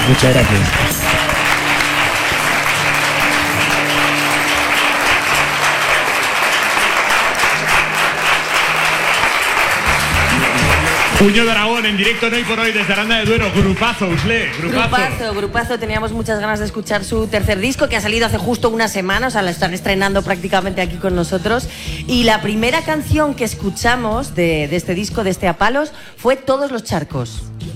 Muchas gracias. Puño de Aragón en directo hoy por hoy desde Aranda de Duero. Grupazo, Usle, grupazo. Teníamos muchas ganas de escuchar su tercer disco, que ha salido hace justo una semana, o sea, lo están estrenando prácticamente aquí con nosotros. Y la primera canción que escuchamos de este disco, de este A Palos, fue Todos los charcos.